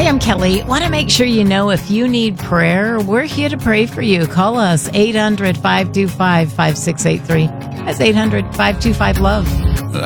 Hey, I'm Kelly. Want to make sure you know if you need prayer, we're here to pray for you. Call us 800-525-5683. That's 800-525-LOVE.